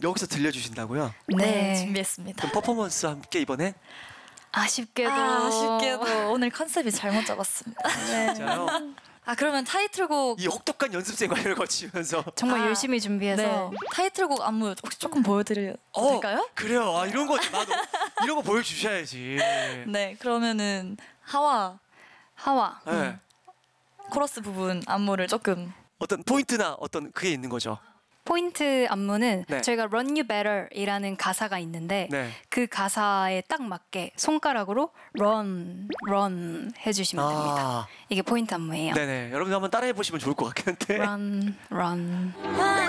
여기서 들려주신다고요? 네. 준비했습니다. 그럼 퍼포먼스 함께 이번엔? 아쉽게도 오늘 컨셉이 잘못 잡았습니다. 네. 진짜요? 그러면 타이틀곡 이 혹독한 연습 생활을 거치면서 정말 열심히 준비해서 네. 타이틀곡 안무 혹시 조금 보여드려도 될까요? 그래요. 이런 거 나도 이런 거 보여주셔야지. 네, 그러면은 하와 네. 코러스 부분 안무를 조금 어떤 포인트나 어떤 그게 있는 거죠. 포인트 안무는 네. 저희가 Run You Better 이라는 가사가 있는데 네. 그 가사에 딱 맞게 손가락으로 run 해주시면 됩니다. 이게 포인트 안무예요. 네네. 여러분 한번 따라해 보시면 좋을 것 같긴 한데. run. Run